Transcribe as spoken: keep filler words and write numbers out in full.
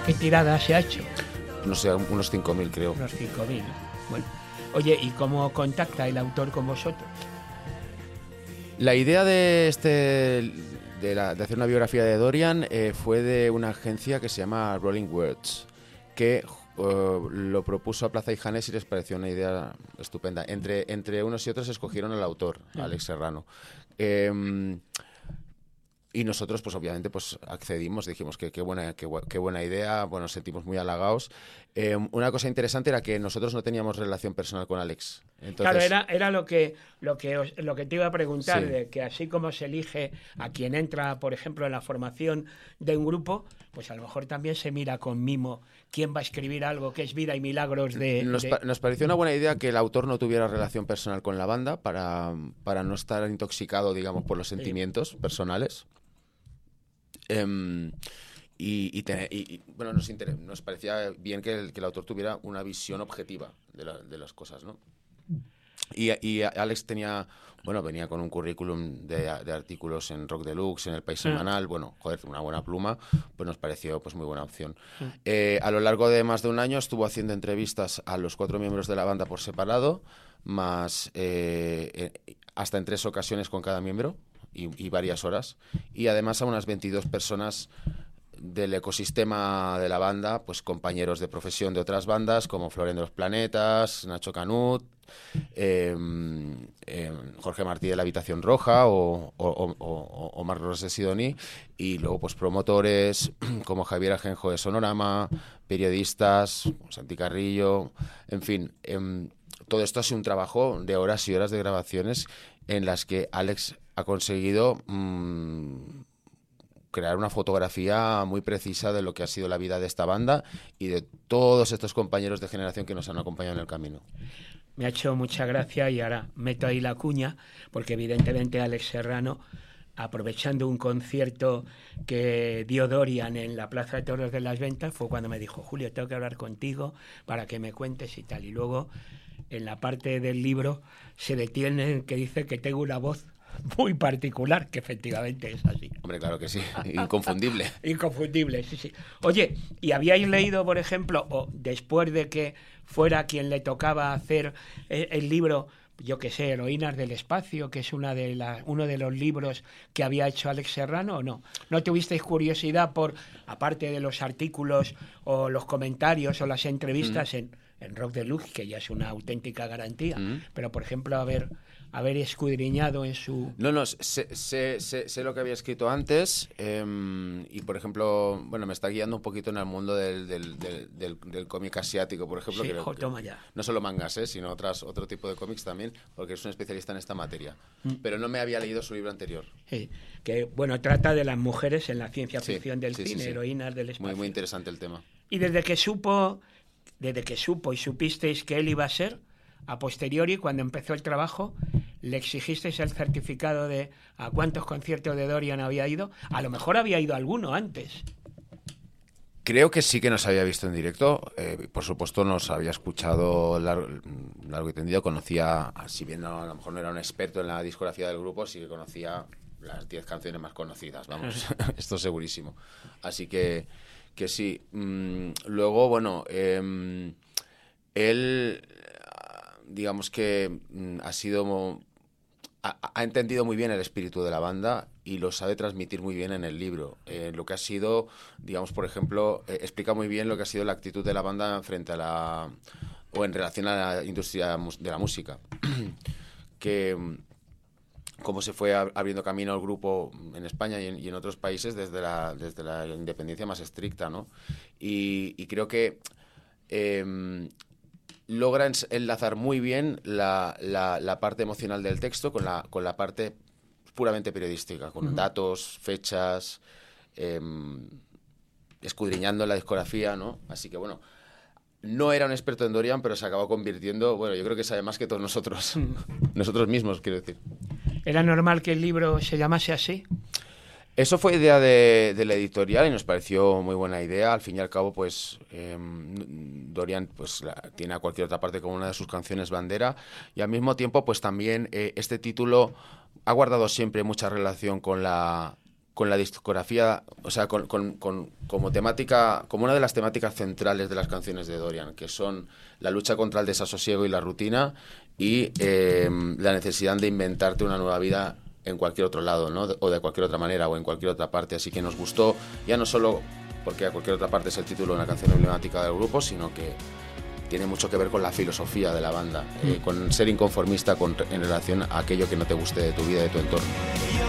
¿Qué tirada se ha hecho? No sé, unos cinco mil creo. Unos cinco mil. Bueno, oye, ¿y cómo contacta el autor con vosotros? La idea de este de, la, de hacer una biografía de Dorian eh, fue de una agencia que se llama Rolling Words, que uh, lo propuso a Plaza y Janes y les pareció una idea estupenda. Entre, entre unos y otros escogieron al autor, uh-huh. Alex Serrano. Eh, y nosotros, pues obviamente, pues accedimos, dijimos que qué buena, qué, qué buena idea, bueno, nos sentimos muy halagados. Eh, una cosa interesante era que nosotros no teníamos relación personal con Alex. Entonces, claro, era, era lo que lo que os, lo que te iba a preguntar, sí. de que así como se elige a quien entra, por ejemplo, en la formación de un grupo, pues a lo mejor también se mira con mimo quién va a escribir algo que es Vida y Milagros de... Nos, de... pa- nos pareció una buena idea que el autor no tuviera relación personal con la banda para, para no estar intoxicado, digamos, por los sentimientos sí. personales. Um, y, y, te, y, y bueno, nos, inter- nos parecía bien que el, que el autor tuviera una visión objetiva de, la, de las cosas, ¿no? Y, y Alex tenía, bueno, venía con un currículum de, de artículos en Rock Deluxe, en El País Semanal, bueno, joder, una buena pluma, pues nos pareció pues muy buena opción. Eh, a lo largo de más de un año estuvo haciendo entrevistas a los cuatro miembros de la banda por separado, más eh, eh, hasta en tres ocasiones con cada miembro. Y, y varias horas, y además a unas veintidós personas del ecosistema de la banda, pues compañeros de profesión de otras bandas como Floren de los Planetas, Nacho Canut, eh, eh, Jorge Martí de la Habitación Roja o, o, o, o, o Marcos de Sidoní, y luego pues promotores como Javier Ajenjo de Sonorama, periodistas, Santi Carrillo, en fin, eh, todo esto ha sido un trabajo de horas y horas de grabaciones en las que Alex ha conseguido mmm, crear una fotografía muy precisa de lo que ha sido la vida de esta banda y de todos estos compañeros de generación que nos han acompañado en el camino. Me ha hecho mucha gracia y ahora meto ahí la cuña, porque evidentemente Alex Serrano, aprovechando un concierto que dio Dorian en la Plaza de Toros de las Ventas, fue cuando me dijo: Julio, tengo que hablar contigo para que me cuentes y tal. Y luego, en la parte del libro, se detiene en que dice que tengo una voz muy particular, que efectivamente es así. Hombre, claro que sí, inconfundible. Inconfundible, sí, sí. Oye, ¿y habíais leído, por ejemplo, o después de que fuera quien le tocaba hacer el, el libro, yo que sé, Heroínas del Espacio, que es una de la, uno de los libros que había hecho Alex Serrano, o no? ¿No tuvisteis curiosidad por, aparte de los artículos o los comentarios o las entrevistas mm. en, en Rock Deluxe, que ya es una auténtica garantía, mm. pero, por ejemplo, a ver... haber escudriñado en su... No, no, sé, sé, sé, sé lo que había escrito antes eh, y, por ejemplo, bueno, me está guiando un poquito en el mundo del, del, del, del, del cómic asiático, por ejemplo. Sí, que, jo, toma ya. No solo mangas, ¿eh? Sino otras, otro tipo de cómics también, porque es un especialista en esta materia. Mm. Pero no me había leído su libro anterior. Sí, que, bueno, trata de las mujeres en la ciencia ficción sí, del sí, cine, sí, sí. Heroínas del Espacio. Muy, muy interesante el tema. Y desde que supo, desde que supo y supisteis que él iba a ser, a posteriori, cuando empezó el trabajo, ¿le exigisteis el certificado de a cuántos conciertos de Dorian había ido? A lo mejor había ido alguno antes. Creo que sí que nos había visto en directo. Eh, por supuesto, nos había escuchado largo, largo y tendido. Conocía, si bien no, a lo mejor no era un experto en la discografía del grupo, sí que conocía las diez canciones más conocidas. Vamos, esto segurísimo. Así que, que sí. Mm, luego, bueno, eh, él... digamos que mm, ha sido ha, ha entendido muy bien el espíritu de la banda y lo sabe transmitir muy bien en el libro. Eh, lo que ha sido, digamos, por ejemplo, eh, explica muy bien lo que ha sido la actitud de la banda frente a la o en relación a la industria de la música, que cómo se fue abriendo camino el grupo en España y en, y en otros países desde la desde la independencia más estricta, ¿no? Y, y creo que eh, logra enlazar muy bien la, la, la parte emocional del texto con la, con la parte puramente periodística, con uh-huh. datos, fechas, eh, escudriñando la discografía, ¿no? Así que, bueno, no era un experto en Dorian, pero se acabó convirtiendo, bueno, yo creo que sabe más que todos nosotros, uh-huh. nosotros mismos, quiero decir. ¿Era normal que el libro se llamase así? Eso fue idea de, de la editorial y nos pareció muy buena idea. Al fin y al cabo, pues eh, Dorian pues la, tiene a cualquier otra parte como una de sus canciones bandera y al mismo tiempo, pues también eh, este título ha guardado siempre mucha relación con la con la discografía, o sea, con, con, con, como temática, como una de las temáticas centrales de las canciones de Dorian, que son la lucha contra el desasosiego y la rutina y eh, la necesidad de inventarte una nueva vida en cualquier otro lado, ¿no? O de cualquier otra manera o en cualquier otra parte. Así que nos gustó, ya no solo porque a cualquier otra parte es el título de una canción emblemática del grupo, sino que tiene mucho que ver con la filosofía de la banda, mm. eh, con ser inconformista con, en relación a aquello que no te guste de tu vida y de tu entorno.